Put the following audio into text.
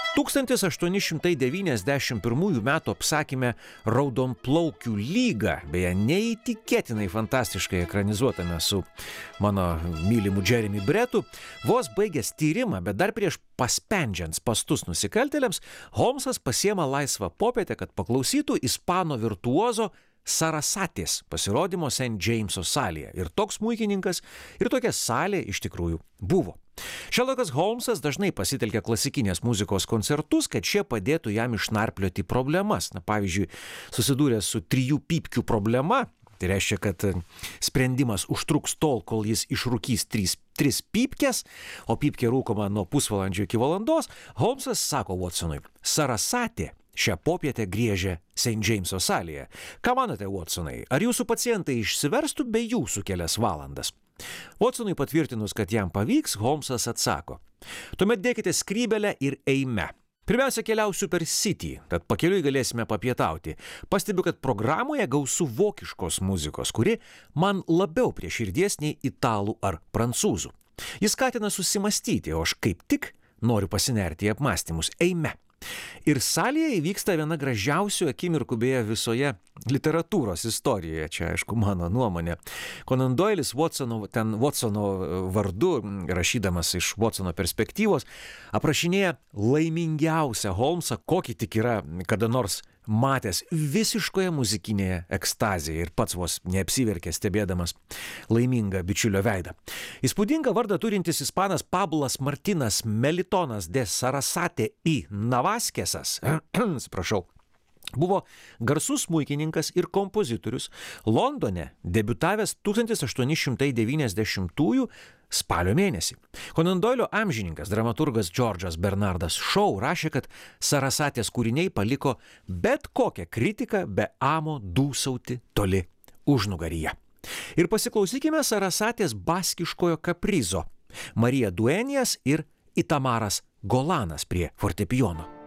1891 metų apsakyme Raudonplaukių lyga, beje, neįtikėtinai fantastiškai ekranizuotame su mano mylimu Jeremy Bretu, vos baigęs tyrimą, bet dar prieš paspendžiant spastus nusikaltėliams, Holmsas pasiema laisvą popietę, kad paklausytų ispano virtuozo Sarasatės pasirodymo St. Jameso salėje. Ir toks smuikininkas, ir tokia salė iš tikrųjų buvo. Šerlokas Holmsas dažnai pasitelkia klasikinės muzikos koncertus, kad šie padėtų jam išnarplioti problemas. Na, pavyzdžiui, susidūręs su 3 pypkių problema, tai reiškia, kad sprendimas užtruks tol, kol jis išrūkys 3 pypkės, o pypkė rūkoma nuo pusvalandžio iki valandos, Holmsas sako Watsonui: Sarasatė šią popietę griežia St. Jameso salėje. Ką manote, Watsonai, ar jūsų pacientai išsiverstų be jūsų kelias valandas? Watsonui patvirtinus, kad jam pavyks, Holmsas atsako: tuomet dėkite skrybelę ir eime. Pirmiausia, keliausiu per City, tad pakeliui galėsime papietauti. Pastebiu, kad programoje gausu vokiškos muzikos, kuri man labiau prie širdies nei italų ar prancūzų. Jis skatina susimastyti, o aš kaip tik noriu pasinerti į apmąstymus. Eime. Ir salėje įvyksta viena gražiausių akimirkų beje visoje literatūros istorijoje, čia aišku mano nuomonė. Conan Doilis Watsono vardu, rašydamas iš Watsono perspektyvos, aprašinėja laimingiausią Holmsą, kokį tik yra kada nors matęs, visiškoje muzikinėje ekstazėje, ir pats vos neapsiverkė stebėdamas laimingą bičiulio veidą. Įspūdingą vardą turintis ispanas Pablas Martinas Melitonas de Sarasate y Navaskesas, buvo garsus smuikininkas ir kompozitorius, Londone debiutavęs 1890 spalio mėnesį. Conan Doilio amžininkas, dramaturgas Džordžas Bernardas Shaw rašė, kad Sarasatės kūriniai paliko bet kokią kritiką be amo dūsauti toli užnugaryje. Ir pasiklausykime Sarasatės baskiškojo kaprizo, Marija Duenijas ir Itamaras Golanas prie fortepijono.